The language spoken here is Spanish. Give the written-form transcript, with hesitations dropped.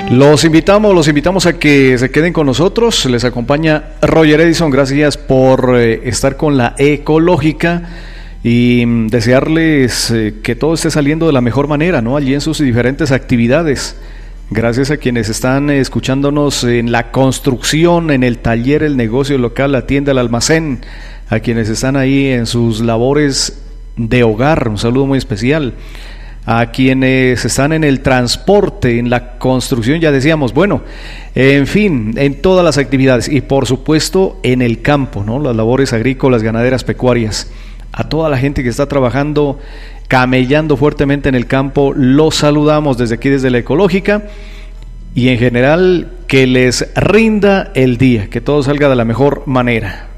Los invitamos a que se queden con nosotros. Les acompaña Roger Edison. Gracias por estar con la Ecológica y desearles que todo esté saliendo de la mejor manera, ¿no? Allí en sus diferentes actividades. Gracias a quienes están escuchándonos en la construcción, en el taller, el negocio local, la tienda, el almacén, a quienes están ahí en sus labores de hogar, un saludo muy especial. A quienes están en el transporte, en la construcción, ya decíamos, bueno, en fin, en todas las actividades y por supuesto en el campo, ¿no? Las labores agrícolas, ganaderas, pecuarias. A toda la gente que está trabajando, camellando fuertemente en el campo, los saludamos desde aquí, desde la Ecológica, y en general que les rinda el día, que todo salga de la mejor manera.